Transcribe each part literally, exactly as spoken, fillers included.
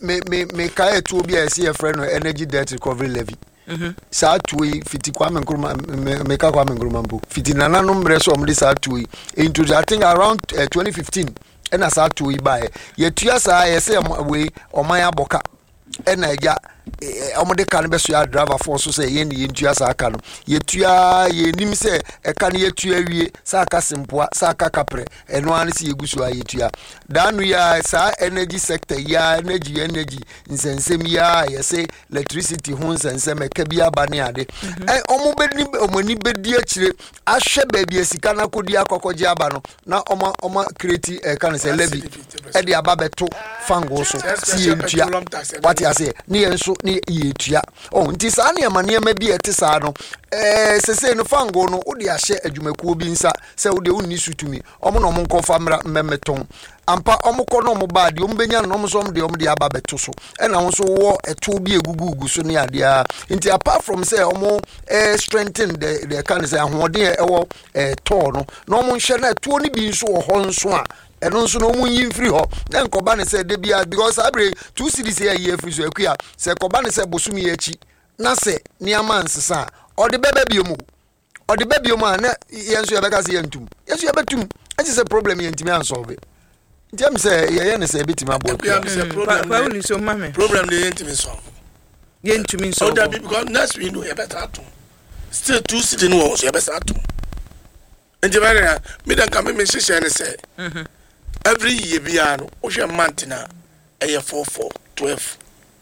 me me me kai to obi a see a friend energy debt recovery levy. Mhm. Sa tuwe fiti Kwame Nkrumah me ka Kwame Nkrumah mbo. Fiti nananom mreso omde sa tuwe into I think around uh, twenty fifteen and as sa tuwe bae. Ye tuya sa ye say we omaya boka. Ena eja omode kan be so ya driver for so say ye ni ye tuya sa aka no. Ye tuya ye nim say e kan ye tuya wie sa aka simpoa sa aka kapre eno an se yegusu a ye tuya. Danu ya sa energy sector ya energy energy nsensem ya ye say electricity ho nsensem e ka bia ba ne ade. Eh omo be ni omani be di akire ahwe ba bia sika na kodi akokoje aba no na omo omo create e kan say levy e de aba beto fango so si ye tuya. What you say ni enso ni ye tuya. Oh nti sa na ma ne ma bi ete sa no eh sese no fango no wo de ahye adwumakuo bi nsa se wo de unni sutumi omo no mo nkofa mra memeton ampa omukọ no mo ba de ombenya no mo so mo de om de aba beto so e na wo so wo eto bi egugugu so ne ade a nti apart from say omo eh strengthen the the kind say ahoden e wo eh to no no mo nhye na eto ni bi nso wo ho nso a eno nso no mu yin free ho na nkoba ne say de bia because abre two cities here ye free so akua say koba ne say bosumi ye chi na say niama nsesa o de bebe biomu o de bebe biomu na yenso ye beka say yentum yenso ye betum enti say problem ye ntimi ansolve Jam say ye ne say bitima bo problem pa uni so mame problem de yentimi solve yentimi solve o da because next we know ye better atom still two cities no so ye better atom enti ba na me dan ka me me hye ne say mhm every year bia no o hwe month na e ye four four twelve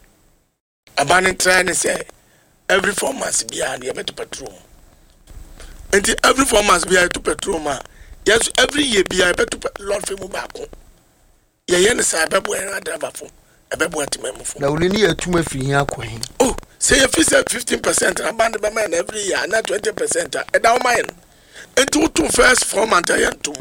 abani try ne say every four months bia no ye better petrol enti every four months bia to petrol ma yes every year bia ye better lord fe mu ba ko ye ye ne say bebo en driver fo e bebo atimem fo na uli ni atuma firi hin akwan oh say you fee fifteen percent na band be man every year na twenty percent e da o mine enti to first four months e yentum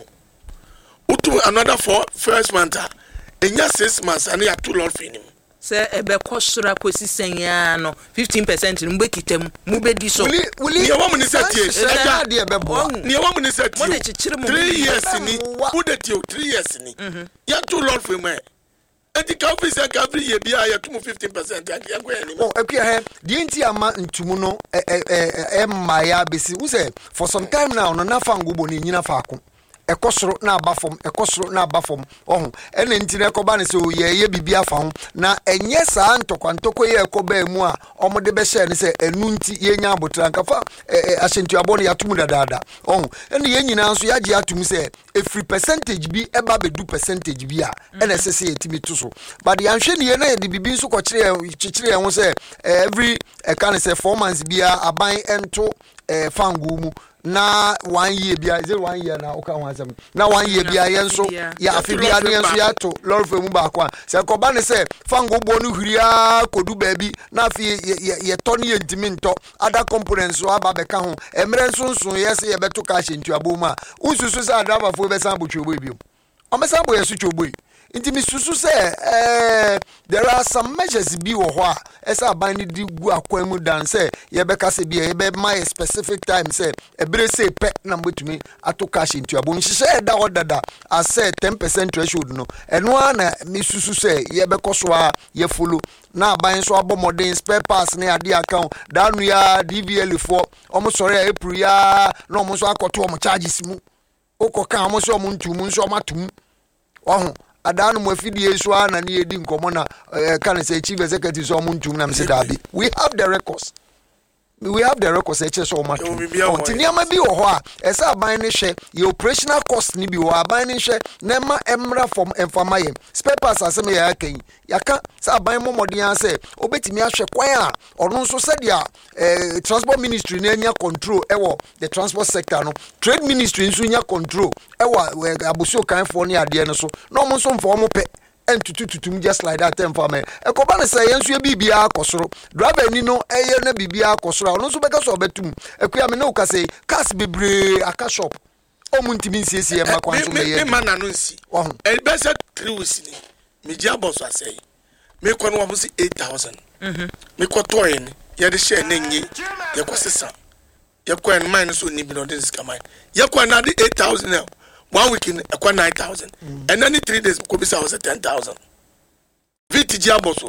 utu another four first month in just six months and ya two lord finim say ebe kwosura kwesi senya no fifteen percent mbe kitem mu be di so wuli wuli ni wa mun set ye eja de ebe bo ni wa mun set mo de chichire mu three years ni who de ti three years ni ya two lord finim enti ka office ka every year bia ya two fifteen percent and ya go ani oh akua he de enti ama ntumu no e e e maya besi wo say for some time now no na fango bo ni nyina faako ekosoro na abafom ekosoro na abafom ohun ene ntire ekoba ne se oye ye bibia fa ho na enye saa ntokwa ye ekoba mu a omode be hye ne se enu nti ye nya abotra nkafa ahyentu abone yatum dadada ohun ene ye nyina nso yaje atum se a free percentage bi eba be do percentage bi a ene se se yetimi to so but the anhwe ne ye na ye de bibi nso ko kire kire ho se every e kan se four months bia aban ento eh fangu mu na one year bia is it one year na oka ho asem na one year bia yenso ya afibia ne yenso ya to lord fe mu ba kwa se ko ba ne se fango bo no hwiria kodu ba bi na afi ye to ne yentimi nto other components so aba be ka ho emre nso nso yes ye beto ka hyentu aboma unsusu sa adaba fo be san bo twebo bi o me san bo yesu twebo Inti misusu say eh there are some measures bi wo ho a esa aban ni di gu akwan mu dan say ye be ka se bi ye be my specific time say ebere say pe na mbetumi ato cash into abon hye da odada as say ten percent threshold no eno na misusu say ye be koso a ye follow na aban so abomodin spare parts na ade account danu ya D V L four omo sori a April ya na omo so akoto omo charges mu okoka omo so omo ntumu so matum ohun adanu mwafidi so na ni edi nkomo na kan say chief executive so muntum na msedabi we have the records we have the records eche so matum ontiniama bi wo ho a esa aban ne hwe ye operational cost ni bi wo aban ne hwe na ma emra from enfamaye spare parts asem ya akan yaka sa aban momodian say obetimi ahwe kwan a ono nso sadia eh transport ministry na anya control ewo the transport sector no trade ministry nso nya control ewa abuso kan fo ne ade no so no mo nso mfo mo pe entutututum just like that time for me e ko ba ne say yenso e bibia akosoro driver ni no eye na bibia akosoro ono so beka so betum ekua me no ka say cars bebre aka shop o muntimi nsiesie e makwan so me ye me man na no nsi ohun e be say three weeks ni me dia boss asay me ko no wa musi eight thousand mhm me ko toy ni ye de share na nyi ye ko sesa ye ko en mine so ni bi no this come ye ko na the eight thousand now one week in a nine thousand, mm. and then three days could be was ten thousand. Viti Jaboso,